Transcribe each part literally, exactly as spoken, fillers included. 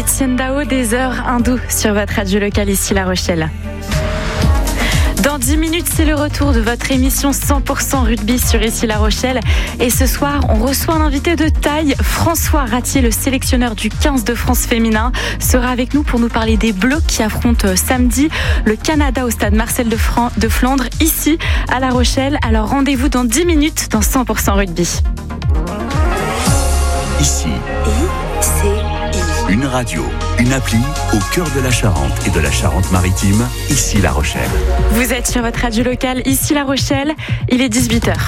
Étienne Dao, des heures hindoues sur votre radio locale ici La Rochelle. Dans dix minutes, c'est le retour de votre émission cent pour cent rugby sur ici La Rochelle. Et ce soir, on reçoit un invité de taille. François Ratier, le sélectionneur du quinze de France féminin, sera avec nous pour nous parler des Bleus qui affrontent samedi le Canada au stade Marcel de, Fran- de Flandre, ici à La Rochelle. Alors rendez-vous dans dix minutes dans cent pour cent rugby. Ici, I C I. Une radio, une appli au cœur de la Charente et de la Charente-Maritime, ici La Rochelle. Vous êtes sur votre radio locale, ici La Rochelle, il est dix-huit heures.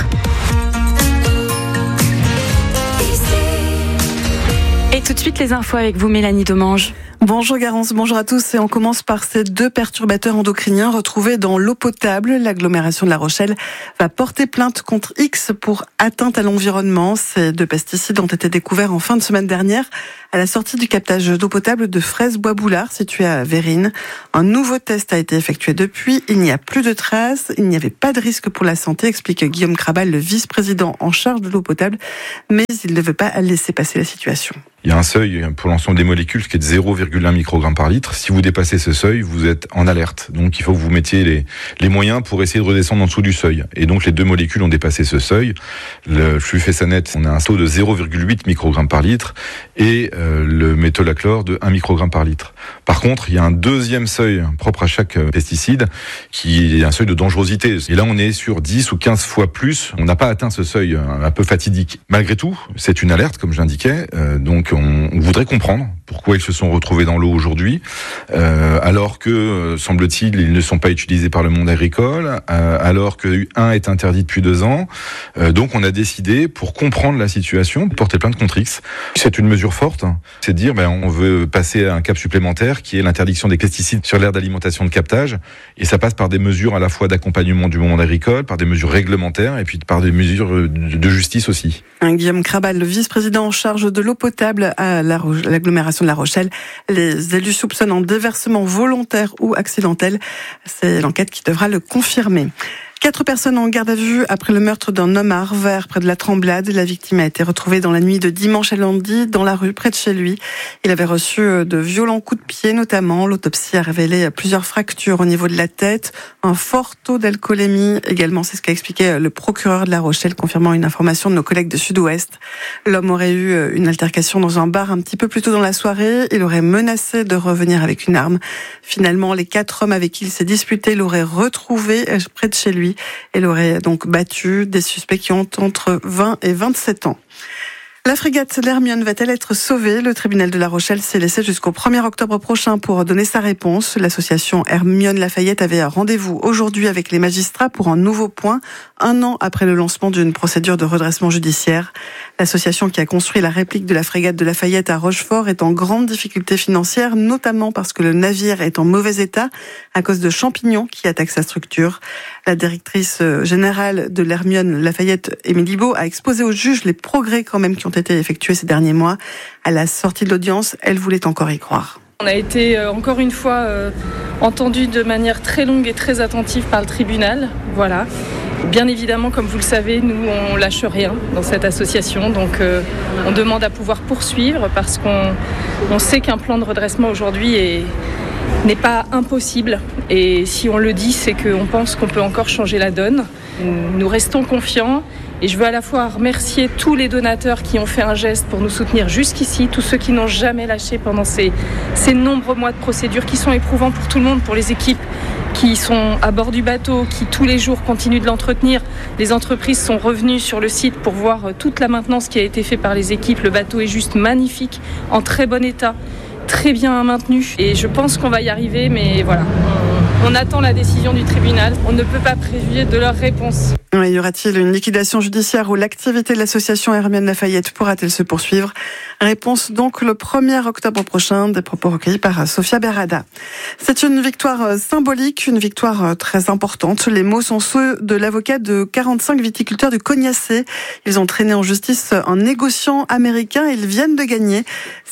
Et tout de suite les infos avec vous, Mélanie Domange. Bonjour Garance, bonjour à tous et on commence par ces deux perturbateurs endocriniens retrouvés dans l'eau potable. L'agglomération de La Rochelle va porter plainte contre X pour atteinte à l'environnement. Ces deux pesticides ont été découverts en fin de semaine dernière à la sortie du captage d'eau potable de Fraise-Bois-Boulard situé à Vérines. Un nouveau test a été effectué depuis, il n'y a plus de traces, il n'y avait pas de risque pour la santé, explique Guillaume Crabal, le vice-président en charge de l'eau potable, mais il ne veut pas laisser passer la situation. Il y a un seuil pour l'ensemble des molécules qui est de zéro virgule un microgramme par litre. Si vous dépassez ce seuil, vous êtes en alerte. Donc il faut que vous mettiez les, les moyens pour essayer de redescendre en dessous du seuil. Et donc les deux molécules ont dépassé ce seuil. Le flufésanat, on a un taux de zéro virgule huit microgrammes par litre et euh, le métolachlore de un microgramme par litre. Par contre, il y a un deuxième seuil propre à chaque pesticide qui est un seuil de dangerosité. Et là, on est sur dix ou quinze fois plus. On n'a pas atteint ce seuil un peu fatidique. Malgré tout, c'est une alerte, comme je l'indiquais. Euh, donc on, on voudrait comprendre pourquoi ils se sont retrouvés dans l'eau aujourd'hui, euh, alors que, euh, semble-t-il, ils ne sont pas utilisés par le monde agricole, euh, alors que U un est interdit depuis deux ans. Euh, donc on a décidé, pour comprendre la situation, de porter plainte contre X. C'est une mesure forte, c'est de dire ben, on veut passer à un cap supplémentaire qui est l'interdiction des pesticides sur l'aire d'alimentation de captage, et ça passe par des mesures à la fois d'accompagnement du monde agricole, par des mesures réglementaires et puis par des mesures de justice aussi. Guillaume Crabal, le vice-président en charge de l'eau potable à la, l'agglomération de La Rochelle. Les élus soupçonnent un déversement volontaire ou accidentel. C'est l'enquête qui devra le confirmer. Quatre personnes en garde à vue après le meurtre d'un homme à Arvert, près de la Tremblade. La victime a été retrouvée dans la nuit de dimanche à lundi, dans la rue, près de chez lui. Il avait reçu de violents coups de pied, notamment. L'autopsie a révélé plusieurs fractures au niveau de la tête, un fort taux d'alcoolémie également. C'est ce qu'a expliqué le procureur de La Rochelle, confirmant une information de nos collègues de Sud-Ouest. L'homme aurait eu une altercation dans un bar un petit peu plus tôt dans la soirée. Il aurait menacé de revenir avec une arme. Finalement, les quatre hommes avec qui il s'est disputé l'auraient retrouvé près de chez lui. Elle aurait donc battu des suspects qui ont entre vingt et vingt-sept ans. La frégate l'Hermione va-t-elle être sauvée ? Le tribunal de La Rochelle s'est laissé jusqu'au premier octobre prochain pour donner sa réponse. L'association Hermione Lafayette avait un rendez-vous aujourd'hui avec les magistrats pour un nouveau point, un an après le lancement d'une procédure de redressement judiciaire. L'association qui a construit la réplique de la frégate de Lafayette à Rochefort est en grande difficulté financière, notamment parce que le navire est en mauvais état à cause de champignons qui attaquent sa structure. La directrice générale de l'Hermione Lafayette, Émilie Beau, a exposé au juge les progrès quand même qui ont été effectués ces derniers mois. À la sortie de l'audience, elle voulait encore y croire. On a été euh, encore une fois euh, entendu de manière très longue et très attentive par le tribunal. Voilà. Bien évidemment, comme vous le savez, nous on lâche rien dans cette association, donc euh, on demande à pouvoir poursuivre parce qu'on on sait qu'un plan de redressement aujourd'hui est, n'est pas impossible. Et si on le dit, c'est qu'on pense qu'on peut encore changer la donne. Nous restons confiants. Et je veux à la fois remercier tous les donateurs qui ont fait un geste pour nous soutenir jusqu'ici, tous ceux qui n'ont jamais lâché pendant ces, ces nombreux mois de procédure qui sont éprouvants pour tout le monde, pour les équipes qui sont à bord du bateau, qui tous les jours continuent de l'entretenir. Les entreprises sont revenues sur le site pour voir toute la maintenance qui a été faite par les équipes. Le bateau est juste magnifique, en très bon état, très bien maintenu. Et je pense qu'on va y arriver, mais voilà. On attend la décision du tribunal. On ne peut pas préjuger de leur réponse. Oui, y aura-t-il une liquidation judiciaire ou l'activité de l'association Hermione Lafayette pourra-t-elle se poursuivre ? Réponse donc le premier octobre prochain, des propos recueillis par Sophia Berrada. C'est une victoire symbolique, une victoire très importante. Les mots sont ceux de l'avocat de quarante-cinq viticulteurs du Cognacé. Ils ont traîné en justice un négociant américain et ils viennent de gagner.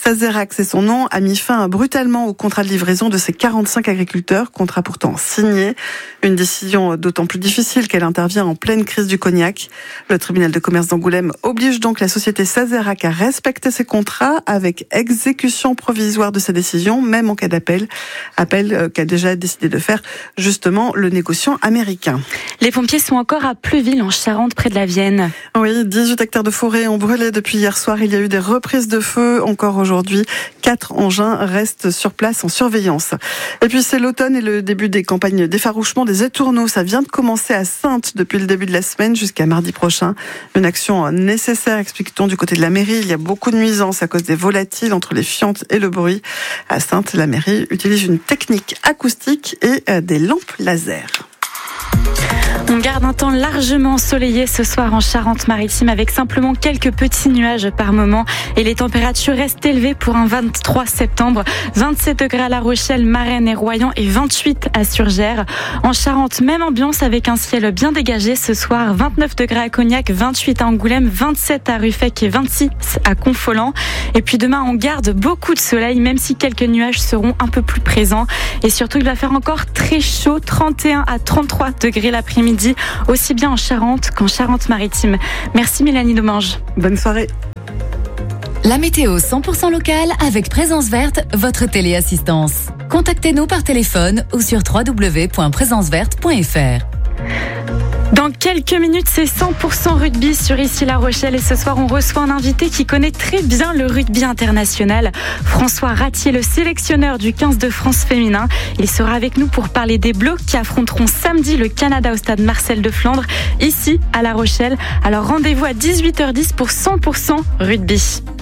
Sazerac, c'est son nom, a mis fin brutalement au contrat de livraison de ses quarante-cinq agriculteurs, contrat pourtant signé. Une décision d'autant plus difficile qu'elle intervient en pleine crise du cognac. Le tribunal de commerce d'Angoulême oblige donc la société Sazerac à respecter ses contrats avec exécution provisoire de sa décision, même en cas d'appel. Appel qu'a déjà décidé de faire justement le négociant américain. Les pompiers sont encore à Pleuville en Charente, près de la Vienne. Oui, dix-huit hectares de forêt ont brûlé depuis hier soir. Il y a eu des reprises de feu encore aujourd'hui. Quatre engins restent sur place en surveillance. Et puis c'est l'automne et le début des campagnes d'effarouchement des étourneaux. Ça vient de commencer à Saintes depuis le début de la semaine jusqu'à mardi prochain. Une action nécessaire, explique-t-on, du côté de la mairie. Il y a beaucoup de nuisances à cause des volatiles entre les fientes et le bruit. À Saintes, la mairie utilise une technique acoustique et des lampes laser. On garde un temps largement ensoleillé ce soir en Charente-Maritime avec simplement quelques petits nuages par moment et les températures restent élevées pour un vingt-trois septembre. vingt-sept degrés à La Rochelle, Marennes et Royan et vingt-huit à Surgères. En Charente, même ambiance avec un ciel bien dégagé ce soir. vingt-neuf degrés à Cognac, vingt-huit à Angoulême, vingt-sept à Ruffec et vingt-six à Confolens. Et puis demain, on garde beaucoup de soleil même si quelques nuages seront un peu plus présents. Et surtout, il va faire encore très chaud, trente et un à trente-trois degrés l'après-midi, aussi bien en Charente qu'en Charente-Maritime. Merci Mélanie Domange. Bonne soirée. La météo cent pour cent locale avec Présence Verte, votre téléassistance. Contactez-nous par téléphone ou sur w w w point présence verte point f r. Dans quelques minutes, c'est cent pour cent rugby sur Ici La Rochelle et ce soir, on reçoit un invité qui connaît très bien le rugby international. François Ratier, le sélectionneur du quinze de France féminin. Il sera avec nous pour parler des Bleus qui affronteront samedi le Canada au stade Marcel de Flandre, ici à La Rochelle. Alors rendez-vous à dix-huit heures dix pour cent pour cent rugby.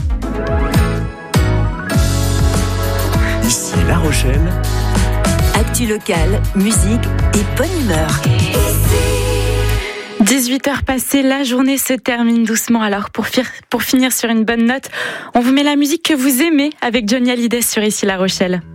Ici La Rochelle. Actu locale, musique et bonne humeur. dix-huit heures passées, la journée se termine doucement. Alors pour, fi- pour finir sur une bonne note, on vous met la musique que vous aimez avec Johnny Hallyday sur Ici La Rochelle.